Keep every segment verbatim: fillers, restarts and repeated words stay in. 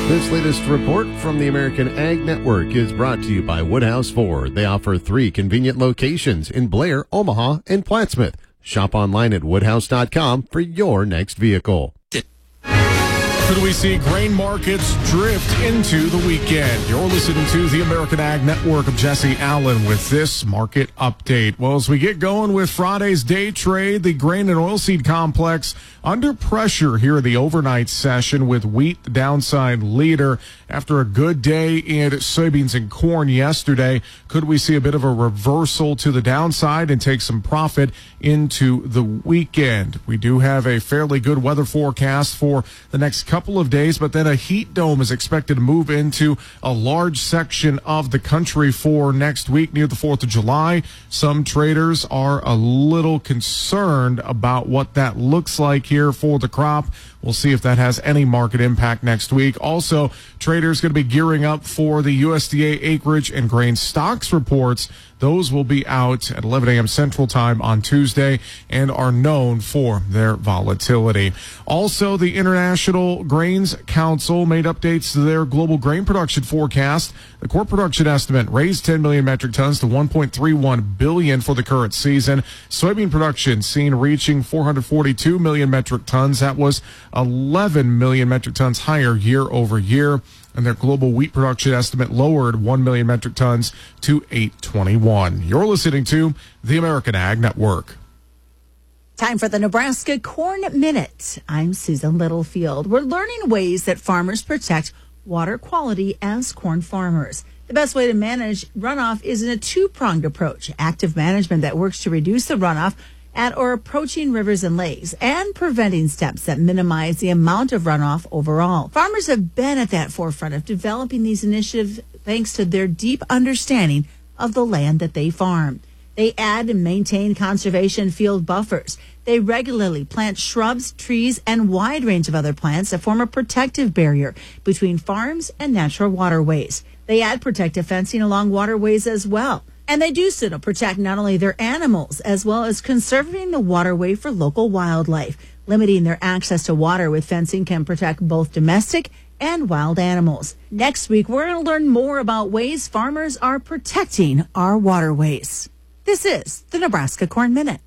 This latest report from the American Ag Network is brought to you by Woodhouse Ford. They offer three convenient locations in Blair, Omaha, and Plattsmouth. Shop online at woodhouse dot com for your next vehicle. Could we see grain markets drift into the weekend? You're listening to the American Ag Network. of Jesse Allen with this market update. Well, as we get going with Friday's day trade, the grain and oilseed complex under pressure here in the overnight session with wheat the downside leader. After a good day in soybeans and corn yesterday, could we see a bit of a reversal to the downside and take some profit into the weekend? We do have a fairly good weather forecast for the next couple of days, but then a heat dome is expected to move into a large section of the country for next week near the fourth of July. Some traders are a little concerned about what that looks like here for the crop. We'll see if that has any market impact next week. Also, traders going to be gearing up for the U S D A acreage and grain stocks reports. Those will be out at eleven a.m. Central Time on Tuesday and are known for their volatility. Also, the International Grains Council made updates to their global grain production forecast. The core production estimate raised ten million metric tons to one point three one billion for the current season. Soybean production seen reaching four hundred forty-two million metric tons. That was eleven million metric tons higher year over year. And their global wheat production estimate lowered one million metric tons to eight twenty-one. You're listening to the American Ag Network. Time for the Nebraska Corn Minute. I'm Susan Littlefield. We're learning ways that farmers protect water quality as corn farmers. The best way to manage runoff is in a two-pronged approach. Active management that works to reduce the runoff at or approaching rivers and lakes, and preventing steps that minimize the amount of runoff overall. Farmers have been at that forefront of developing these initiatives thanks to their deep understanding of the land that they farm. They add and maintain conservation field buffers. They regularly plant shrubs, trees, and wide range of other plants that form a protective barrier between farms and natural waterways. They add protective fencing along waterways as well. And they do so to protect not only their animals, as well as conserving the waterway for local wildlife. Limiting their access to water with fencing can protect both domestic and wild animals. Next week, we're going to learn more about ways farmers are protecting our waterways. This is the Nebraska Corn Minute.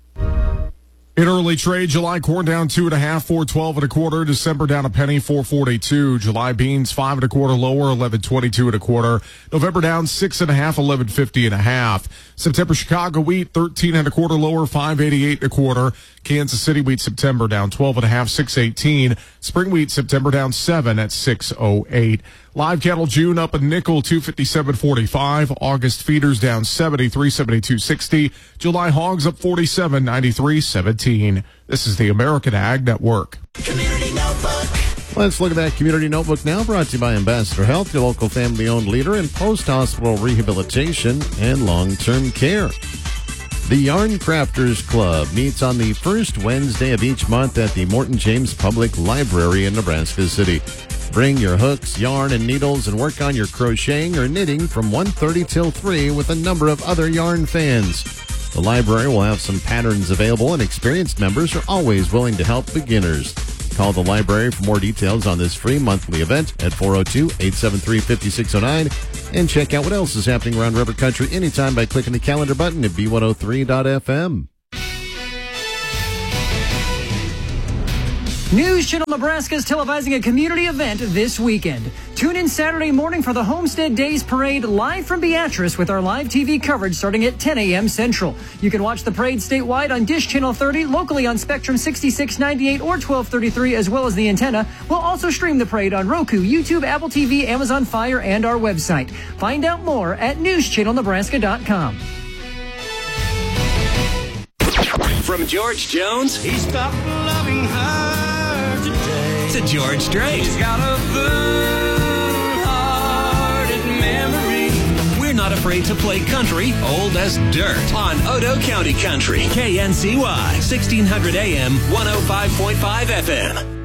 In early trade, July corn down two and a half, four twelve and a quarter. December down a penny, four forty-two. July beans five and a quarter lower, eleven twenty-two and a quarter. November down six and a half, eleven fifty and a half. September Chicago wheat thirteen and a quarter lower, five eighty-eight and a quarter. Kansas City wheat September down twelve and a half, six eighteen. Spring wheat September down seven at six oh eight. Live cattle June up a nickel, two fifty-seven forty-five. August feeders down seventy, three seventy-two sixty. July hogs up forty-seven, ninety-three seventeen. This is the American Ag Network. Community Notebook. Let's look at that Community Notebook now, brought to you by Ambassador Health, your local family-owned leader in post-hospital rehabilitation and long-term care. The Yarn Crafters Club meets on the first Wednesday of each month at the Morton James Public Library in Nebraska City. Bring your hooks, yarn, and needles and work on your crocheting or knitting from one thirty till three with a number of other yarn fans. The library will have some patterns available, and experienced members are always willing to help beginners. Call the library for more details on this free monthly event at four oh two, eight seven three, five six oh nine, and check out what else is happening around River Country anytime by clicking the calendar button at B one oh three dot F M. News Channel Nebraska is televising a community event this weekend. Tune in Saturday morning for the Homestead Days Parade live from Beatrice with our live T V coverage starting at ten a.m. Central. You can watch the parade statewide on Dish Channel thirty, locally on Spectrum sixty-six ninety-eight or twelve thirty-three, as well as the antenna. We'll also stream the parade on Roku, YouTube, Apple T V, Amazon Fire, and our website. Find out more at news channel nebraska dot com. From George Jones, he stopped loving her today. To George Strait. He's got a good-hearted memory. We're not afraid to play country old as dirt on Odo County Country. K N C Y, sixteen hundred A M, one oh five point five F M.